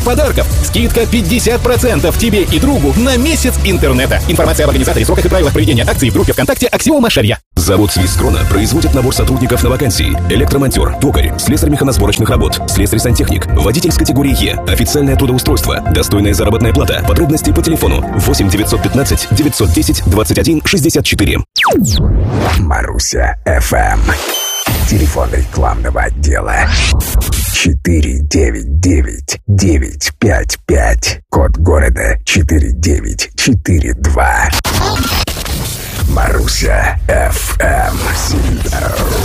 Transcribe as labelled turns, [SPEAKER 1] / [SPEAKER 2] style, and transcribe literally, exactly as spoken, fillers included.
[SPEAKER 1] подарков. Скидка пятьдесят процентов тебе и другу на месяц интернета. Информация об организаторе, сроках и правилах проведения акции в группе ВКонтакте «Аксиома Шарья».
[SPEAKER 2] Завод «Свисскрона» производит набор сотрудников на вакансии: электромонтер, токарь, слесарь механосборочных работ, слесарь-сантехник, водитель с категории Е, официальное трудоустройство, достойная заработная плата. Подробности по телефону восемь девятьсот пятнадцать девятьсот десять двадцать один шестьдесят четыре.
[SPEAKER 3] Маруся эф эм. Телефон рекламного отдела четыре девять девять девять пять пять. Код города четыре девять четыре два. Маруся эф эм.